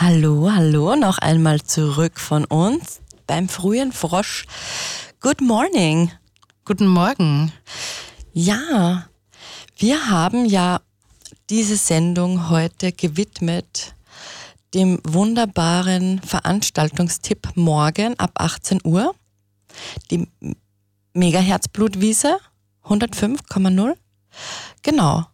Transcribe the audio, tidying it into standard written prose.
Hallo, hallo, noch einmal zurück von uns beim frühen Frosch. Good morning. Guten Morgen. Ja, wir haben ja diese Sendung heute gewidmet dem wunderbaren Veranstaltungstipp morgen ab 18 Uhr. Die Megaherzblutwiese 105,0. Genau.